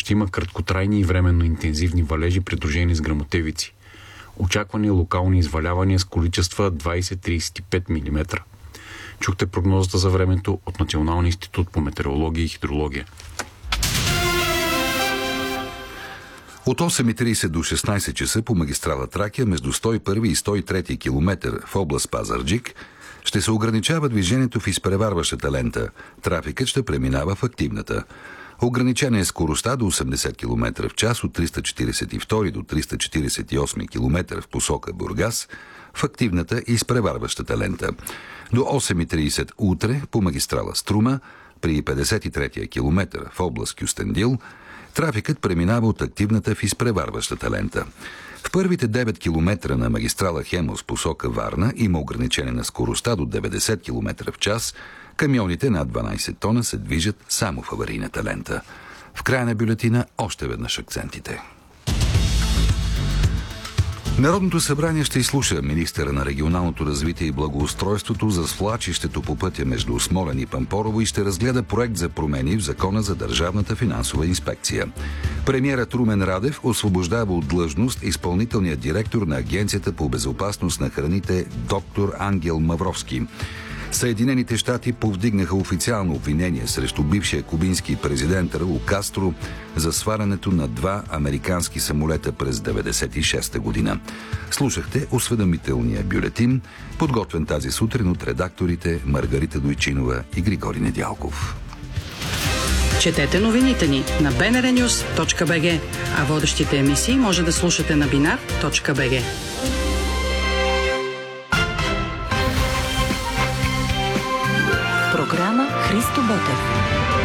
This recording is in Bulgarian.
ще има краткотрайни и временно интензивни валежи, придружени с гръмотевици. Очаквани локални извалявания с количества 20-35 мм. Чухте прогнозата за времето от Националния институт по метеорология и хидрология. От 8:30 до 16 часа по магистрала Тракия между 101 и 103 км в област Пазарджик ще се ограничава движението в изпреварващата лента. Трафикът ще преминава в активната. Ограничена е скоростта до 80 км в час от 342 до 348 км в посока Бургас, в активната и изпреварващата лента. До 8:30 утре по магистрала Струма при 53-я километър в област Кюстендил трафикът преминава от активната в изпреварващата лента. В първите 9 км на магистрала Хемус посока Варна има ограничение на скоростта до 90 км в час. Камионите над 12 тона се движат само в аварийната лента. В края на бюлетина още веднъж акцентите. Народното събрание ще изслуша министъра на регионалното развитие и благоустройството за свлачището по пътя между Смолян и Пампорово и ще разгледа проект за промени в Закона за държавната финансова инспекция. Премиерът Румен Радев освобождава от длъжност изпълнителният директор на Агенцията по безопасност на храните доктор Ангел Мавровски. Съединените щати повдигнаха официално обвинение срещу бившия кубински президент Раул Кастро за свалянето на 2 американски самолета през 1996 година. Слушахте осведомителния бюлетин, подготвен тази сутрин от редакторите Маргарита Дойчинова и Григорий Недялков. Четете новините ни на bnrnews.bg, а водещите емисии може да слушате на binar.bg.